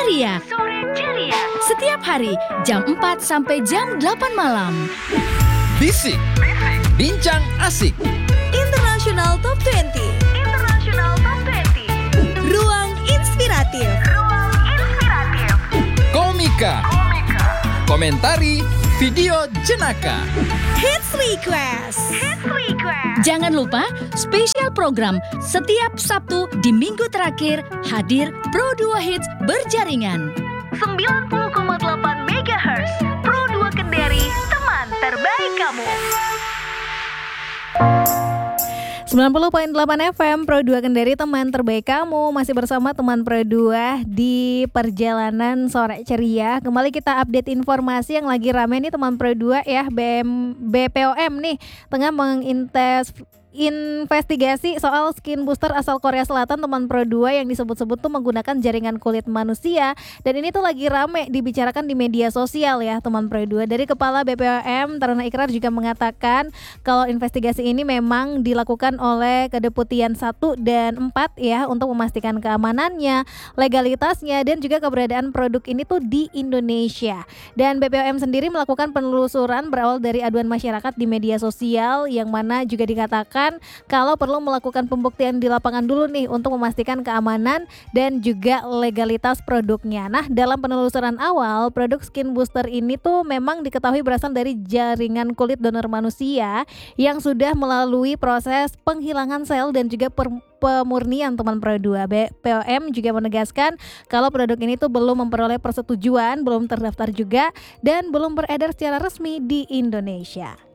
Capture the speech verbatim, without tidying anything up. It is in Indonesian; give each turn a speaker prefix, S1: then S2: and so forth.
S1: Ceria. Sore Ceria. Setiap hari jam empat sampai jam delapan malam.
S2: Bisik. Bincang asik.
S3: International Top dua puluh.
S4: International Top dua puluh.
S3: Ruang inspiratif.
S4: Ruang inspiratif.
S2: Komika.
S4: Komika.
S2: Komentari video jenaka.
S3: Hits Request.
S4: Hits Request.
S1: Jangan lupa spesial program setiap Sabtu di minggu terakhir hadir Pro dua Hits berjaringan.
S4: sembilan puluh koma delapan megahertz. Pro dua Kendari, teman terbaik kamu.
S5: sembilan puluh koma delapan F M Pro dua Kendari, teman terbaik kamu. Masih bersama teman Pro dua di perjalanan sore ceria. Kembali kita update informasi yang lagi rame nih teman Pro dua ya. B M, B P O M nih tengah mengintes investigasi soal skin booster asal Korea Selatan teman Pro dua yang disebut-sebut tuh menggunakan jaringan kulit manusia, dan ini tuh lagi rame dibicarakan di media sosial ya teman Pro dua. Dari Kepala B P O M Taruna Ikrar juga mengatakan kalau investigasi ini memang dilakukan oleh Kedeputian satu dan empat ya untuk memastikan keamanannya, legalitasnya, dan juga keberadaan produk ini tuh di Indonesia. Dan B P O M sendiri melakukan penelusuran berawal dari aduan masyarakat di media sosial yang mana juga dikatakan kalau perlu melakukan pembuktian di lapangan dulu nih untuk memastikan keamanan dan juga legalitas produknya. Nah, dalam penelusuran awal, produk skin booster ini tuh memang diketahui berasal dari jaringan kulit donor manusia yang sudah melalui proses penghilangan sel dan juga per- pemurnian teman Pro dua. B P O M juga menegaskan kalau produk ini tuh belum memperoleh persetujuan, belum terdaftar juga, dan belum beredar secara resmi di Indonesia.